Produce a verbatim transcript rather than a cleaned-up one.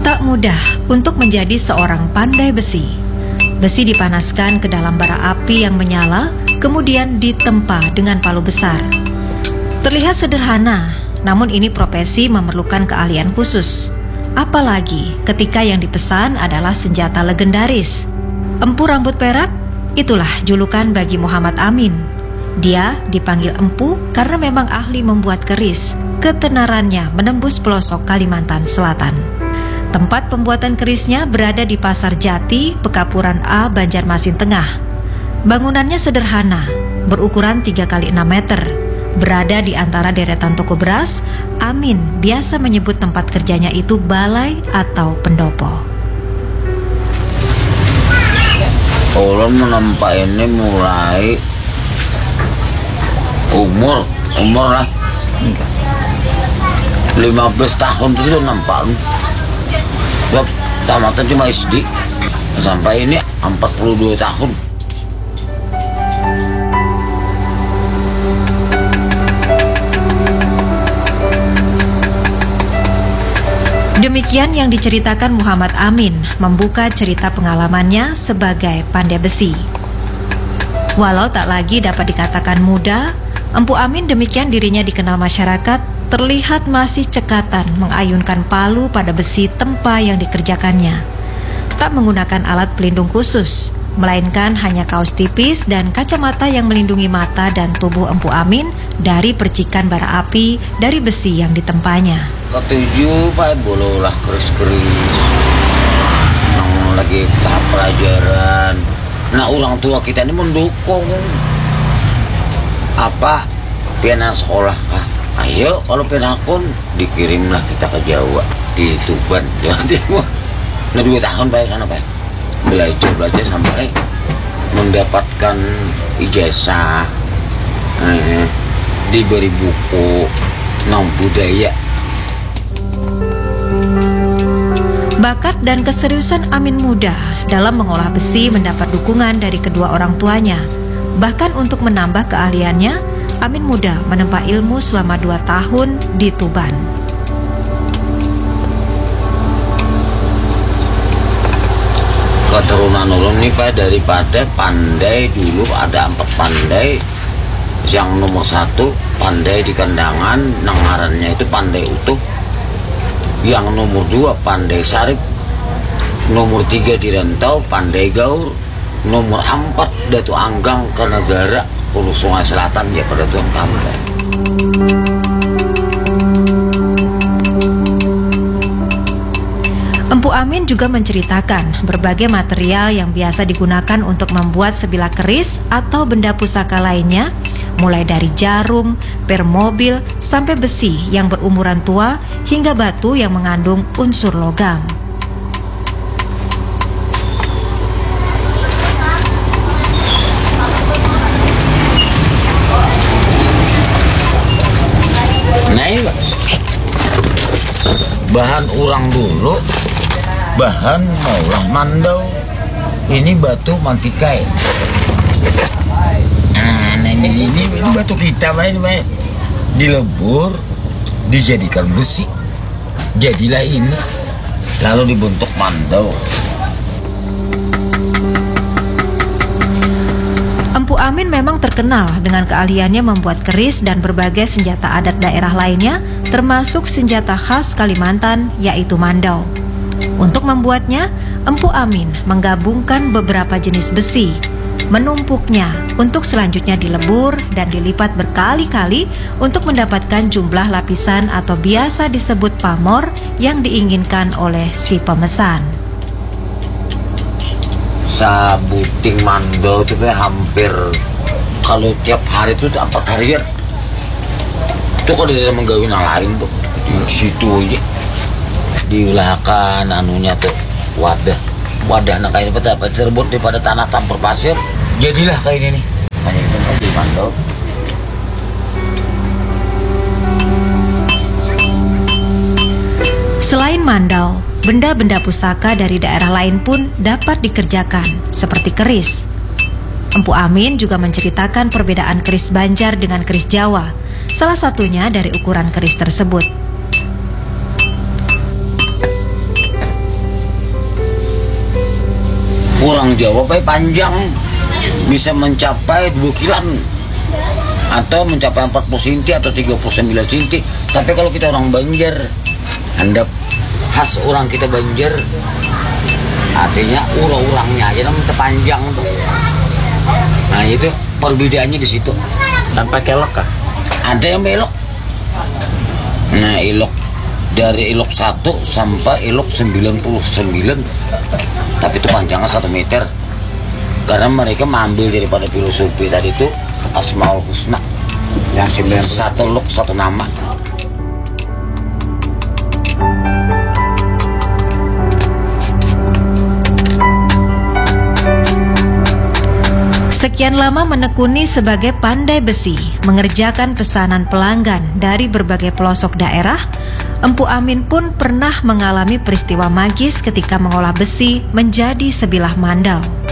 Tak mudah untuk menjadi seorang pandai besi. Besi dipanaskan ke dalam bara api yang menyala, kemudian ditempa dengan palu besar. Terlihat sederhana, namun ini profesi memerlukan keahlian khusus. Apalagi ketika yang dipesan adalah senjata legendaris. Empu rambut perak, itulah julukan bagi Muhammad Amin. Dia dipanggil Empu karena memang ahli membuat keris. Ketenarannya menembus pelosok Kalimantan Selatan. Tempat pembuatan kerisnya berada di Pasar Jati, Pekapuran A, Banjarmasin Tengah. Bangunannya sederhana, berukuran tiga kali enam meter. Berada di antara deretan toko beras, Amin biasa menyebut tempat kerjanya itu balai atau pendopo. Orang menempa ini mulai umur umur lah lima belas tahun itu nampak. Sebab tamatan cuma S D sampai ini empat puluh dua tahun. Demikian yang diceritakan Muhammad Amin membuka cerita pengalamannya sebagai pandai besi. Walau tak lagi dapat dikatakan muda, Empu Amin demikian dirinya dikenal masyarakat, terlihat masih cekatan mengayunkan palu pada besi tempa yang dikerjakannya. Tak menggunakan alat pelindung khusus, melainkan hanya kaos tipis dan kacamata yang melindungi mata dan tubuh Empu Amin dari percikan bara api dari besi yang ditempanya. Ketujuh Pak bololah keris-keris. Nang lagi tahap pelajaran. Nah orang tua kita ini mendukung. Apa pena sekolah kah? Ayo kalau pena akun dikirimlah kita ke Jawa, di Tuban, Jawa Timur. Nah dua tahun Pak sana Pak. Belajar belajar sampai mendapatkan ijazah, eh, diberi buku nang budaya. Bakat dan keseriusan Amin muda dalam mengolah besi mendapat dukungan dari kedua orang tuanya. Bahkan untuk menambah keahliannya, Amin muda menempa ilmu selama dua tahun di Tuban. Keturunan urun nih Pak, daripada pandai dulu ada empat pandai. Yang nomor satu pandai di kendangan, nangarannya itu pandai utuh. Yang nomor dua pandai sarip, nomor tiga di rentau pandai gaur, nomor empat Datu Anggang ke negara Hulu Sungai Selatan ya pada tuan kamu. Empu Amin juga menceritakan berbagai material yang biasa digunakan untuk membuat sebilah keris atau benda pusaka lainnya, mulai dari jarum, per mobil, sampai besi yang berumuran tua hingga batu yang mengandung unsur logam. Nah, bahan orang dulu, bahan maulah mandau, ini batu mantikai. Nah, ini, ini, ini batu kita main main dilebur, dijadikan besi, jadilah ini, lalu dibentuk mandau. Empu Amin memang terkenal dengan keahliannya membuat keris dan berbagai senjata adat daerah lainnya, termasuk senjata khas Kalimantan yaitu mandau. Untuk membuatnya, Empu Amin menggabungkan beberapa jenis besi, menumpuknya untuk selanjutnya dilebur dan dilipat berkali-kali untuk mendapatkan jumlah lapisan atau biasa disebut pamor yang diinginkan oleh si pemesan. Sabuting mandau itu hampir kalau tiap hari itu empat hari ya. Itu kalau dia menggawin yang lain tuh di situ aja diulahkan anunya tuh wadah wadah nah kayak apa terbut daripada tanah tampur pasir jadilah kayak ini nih hanya itu di mandau. Selain mandau, benda-benda pusaka dari daerah lain pun dapat dikerjakan, seperti keris. Empu Amin juga menceritakan perbedaan keris Banjar dengan keris Jawa, salah satunya dari ukuran keris tersebut. Orang Jawa Pak panjang bisa mencapai dua kilan atau mencapai empat puluh senti atau tiga puluh sembilan senti. Tapi kalau kita orang Banjar, Anda khas orang kita Banjar, artinya urang-urangnya aja namanya terpanjang tuh. Nah itu perbedaannya di situ. Tanpa kelok kah? Ada yang belok. Nah elok dari elok satu sampai elok sembilan puluh sembilan, tapi itu panjangnya satu meter. Karena mereka mengambil daripada filosofi tadi itu Asmaul Husna, yang satu elok satu nama. Sekian lama menekuni sebagai pandai besi, mengerjakan pesanan pelanggan dari berbagai pelosok daerah, Empu Amin pun pernah mengalami peristiwa magis ketika mengolah besi menjadi sebilah mandau.